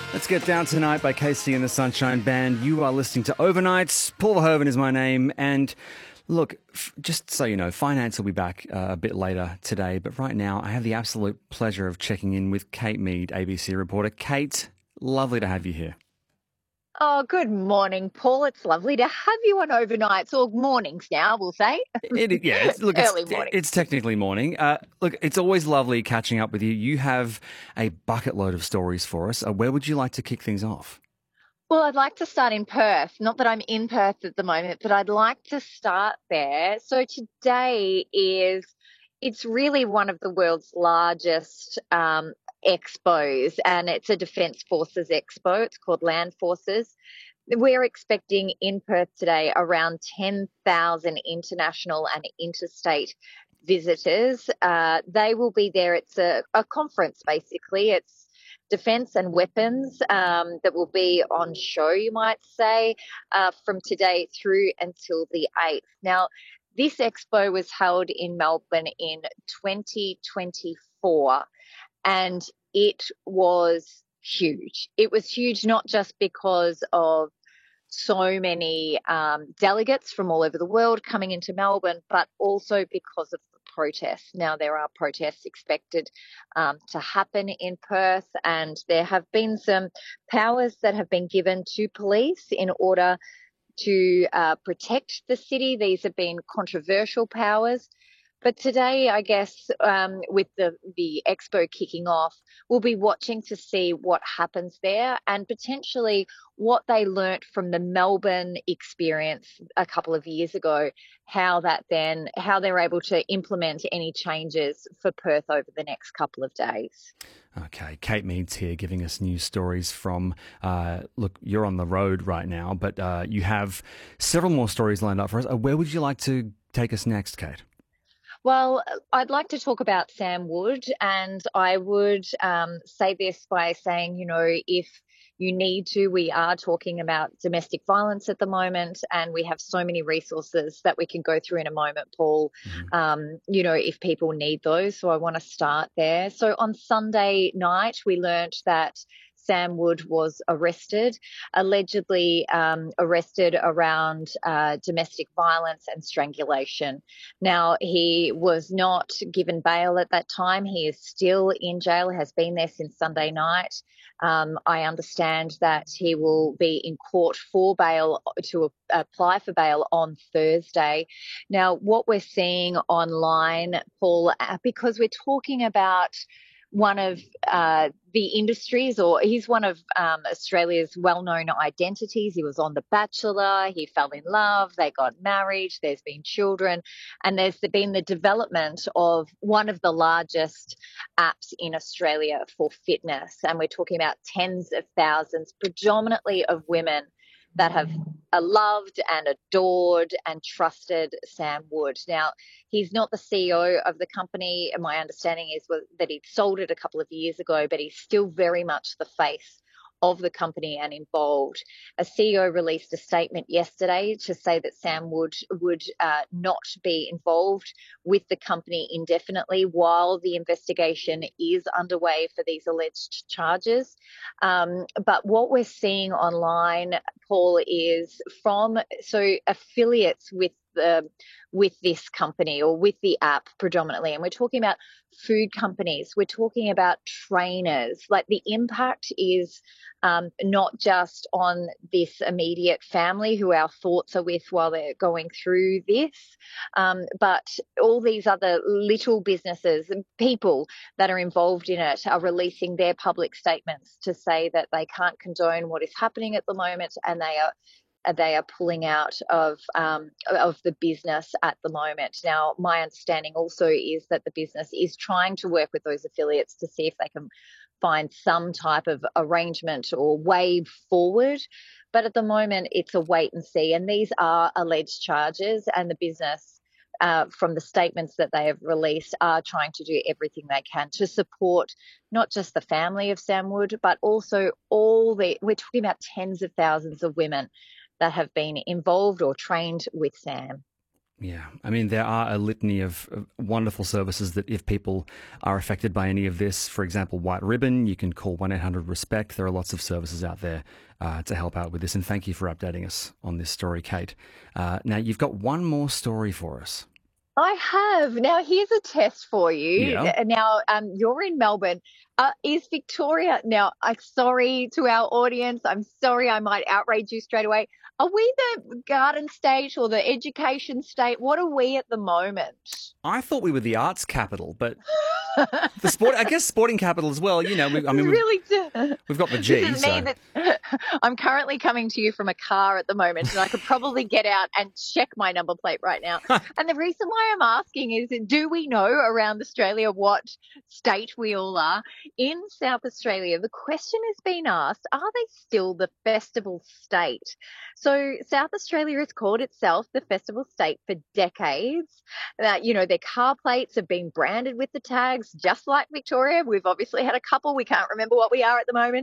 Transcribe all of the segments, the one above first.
Let's get down tonight by KC and the Sunshine Band. You are listening to Overnights. Paul Verhoeven is my name. And look, just so you know, Finance will be back a bit later today. But right now, I have the absolute pleasure of checking in with Kate Mead, ABC reporter. Kate, lovely to have you here. Oh, good morning, Paul. It's lovely to have you on overnights or mornings now, we'll say. Early morning. It's technically morning. Look, it's always lovely catching up with you. You have a bucket load of stories for us. Where would you like to kick things off? Well, I'd like to start in Perth. Not that I'm in Perth at the moment, but I'd like to start there. So today it's really one of the world's largest expos, and it's a Defence Forces expo. It's called Land Forces. We're expecting in Perth today around 10,000 international and interstate visitors. They will be there. It's a conference, basically. It's defence and weapons that will be on show, you might say, from today through until the 8th. Now, this expo was held in Melbourne in 2024, and it was huge. It was huge not just because of so many delegates from all over the world coming into Melbourne, but also because of the protests. Now, there are protests expected to happen in Perth, and there have been some powers that have been given to police in order to protect the city. These have been controversial powers. But today, I guess, with the expo kicking off, we'll be watching to see what happens there and potentially what they learnt from the Melbourne experience a couple of years ago, how they're able to implement any changes for Perth over the next couple of days. Okay, Kate Mead's here giving us news stories from, look, you're on the road right now, but you have several more stories lined up for us. Where would you like to take us next, Kate? Well, I'd like to talk about Sam Wood, and I would say this by saying, if you need to, we are talking about domestic violence at the moment, and we have so many resources that we can go through in a moment, Paul, if people need those. So I want to start there. So on Sunday night, we learnt that Sam Wood was allegedly arrested around domestic violence and strangulation. Now, he was not given bail at that time. He is still in jail, has been there since Sunday night. I understand that he will be in court for bail to apply for bail on Thursday. Now, what we're seeing online, Paul, because we're talking about one of the industries, or he's one of Australia's well-known identities. He was on The Bachelor, he fell in love, they got married, there's been children, and there's been the development of one of the largest apps in Australia for fitness. And we're talking about tens of thousands, predominantly of women, that have loved and adored and trusted Sam Wood. Now, he's not the CEO of the company. My understanding is that he'd sold it a couple of years ago, but he's still very much the face of the company and involved. A CEO released a statement yesterday to say that Sam Wood would not be involved with the company indefinitely while the investigation is underway for these alleged charges. But what we're seeing online, Paul, is from affiliates with this company or with the app predominantly, and we're talking about food companies, we're talking about trainers. Like, the impact is not just on this immediate family who our thoughts are with while they're going through this, but all these other little businesses and people that are involved in it are releasing their public statements to say that they can't condone what is happening at the moment, and they are pulling out of the business at the moment. Now, my understanding also is that the business is trying to work with those affiliates to see if they can find some type of arrangement or way forward. But at the moment, it's a wait and see. And these are alleged charges, and the business, from the statements that they have released, are trying to do everything they can to support not just the family of Sam Wood, but also we're talking about tens of thousands of women that have been involved or trained with Sam. Yeah, I mean, there are a litany of wonderful services that if people are affected by any of this, for example, White Ribbon, you can call 1-800-RESPECT. There are lots of services out there to help out with this. And thank you for updating us on this story, Kate. Now, you've got one more story for us. I have. Now, here's a test for you. Yeah. Now, you're in Melbourne. Is Victoria, now, I'm sorry to our audience. I'm sorry I might outrage you straight away. Are we the garden state or the education state? What are we at the moment? I thought we were the arts capital, but the sport, I guess sporting capital as well. You know, Really do. we've got the G. This is me I'm currently coming to you from a car at the moment, and I could probably get out and check my number plate right now. And the reason why I'm asking is, do we know around Australia what state we all are? In South Australia, the question has been asked, are they still the festival state? So South Australia has called itself the festival state for decades. Their car plates have been branded with the tags, just like Victoria. We've obviously had a couple. We can't remember what we are at the moment.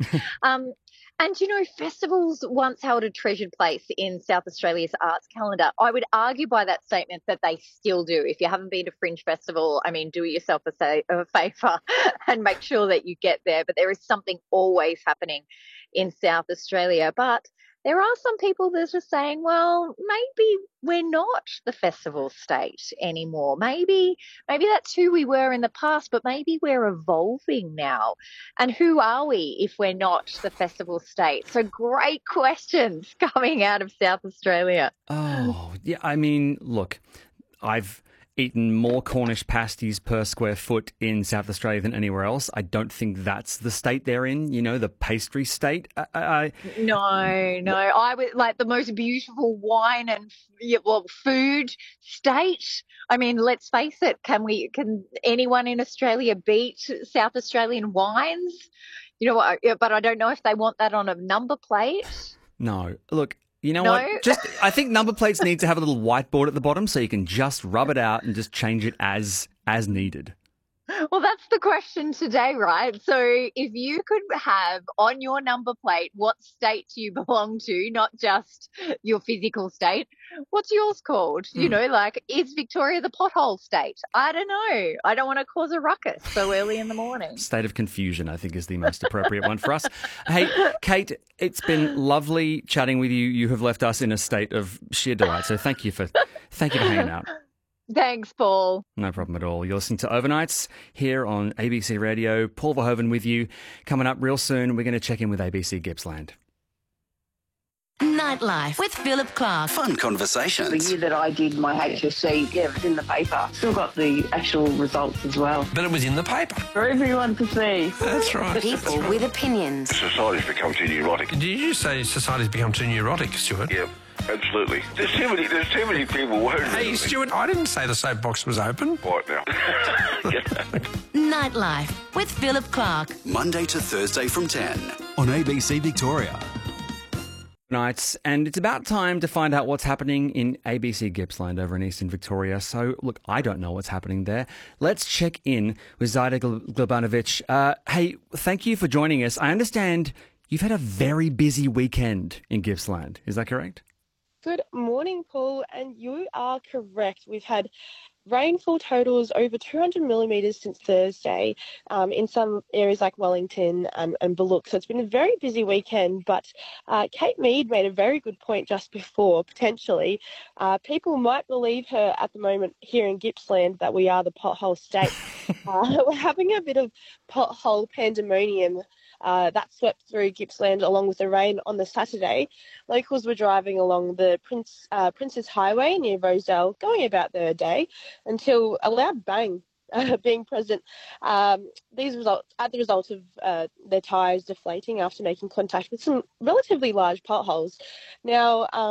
Festivals once held a treasured place in South Australia's arts calendar. I would argue by that statement that they still do. If you haven't been to Fringe Festival, I mean, do yourself a favour and make sure that you get there. But there is something always happening in South Australia. But there are some people that are saying, well, maybe we're not the festival state anymore. Maybe that's who we were in the past, but maybe we're evolving now. And who are we if we're not the festival state? So great questions coming out of South Australia. Oh, yeah. I mean, look, I've eaten more Cornish pasties per square foot in South Australia than anywhere else. I don't think that's the state they're in, the pastry state. No. I would like the most beautiful wine and food state. I mean, let's face it, can anyone in Australia beat South Australian wines? But I don't know if they want that on a number plate. No. Look, you know what? I think number plates need to have a little whiteboard at the bottom so you can just rub it out and just change it as needed. Well, that's the question today, right? So if you could have on your number plate what state do you belong to, not just your physical state, what's yours called? Is Victoria the pothole state? I don't know. I don't want to cause a ruckus so early in the morning. State of confusion, I think, is the most appropriate one for us. Hey, Kate, it's been lovely chatting with you. You have left us in a state of sheer delight. So thank you for hanging out. Thanks, Paul. No problem at all. You're listening to Overnights here on ABC Radio. Paul Verhoeven with you. Coming up real soon, we're going to check in with ABC Gippsland. Nightlife with Philip Clark. Fun conversations. The year that I did my HSC, it was in the paper. Still got the actual results as well. But it was in the paper. For everyone to see. That's right. People with opinions. Society's become too neurotic. Did you say society's become too neurotic, Stuart? Yeah. Absolutely. There's too many people worried. Hey, Stuart, I didn't say the soapbox was open. Right now. Nightlife with Philip Clark. Monday to Thursday from 10 on ABC Victoria. Nights, and it's about time to find out what's happening in ABC Gippsland over in Eastern Victoria. So, look, I don't know what's happening there. Let's check in with Zaida Glebanovic. Hey, thank you for joining us. I understand you've had a very busy weekend in Gippsland. Is that correct? Good morning, Paul, and you are correct. We've had rainfall totals over 200 millimetres since Thursday in some areas like Wellington and Bullock. So it's been a very busy weekend, but Kate Mead made a very good point just before, potentially. People might believe her at the moment here in Gippsland that we are the pothole state. We're having a bit of pothole pandemonium that swept through Gippsland along with the rain on the Saturday. Locals were driving along the Princess Highway near Rosedale, going about their day, until a loud bang being present. These results, as the result of their tyres deflating after making contact with some relatively large potholes. Now,